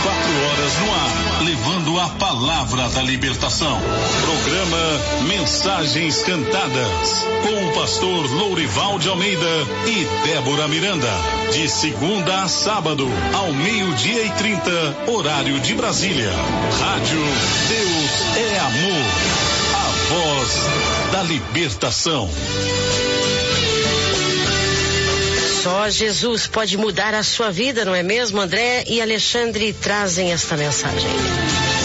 horas no ar, levando a palavra da libertação. Programa Mensagens Cantadas, com o pastor Lourival de Almeida e Débora Miranda. De segunda a sábado, ao 12:30, horário de Brasília. Rádio Deus é Amor. A voz da libertação. Só Jesus pode mudar a sua vida, não é mesmo? André e Alexandre trazem esta mensagem.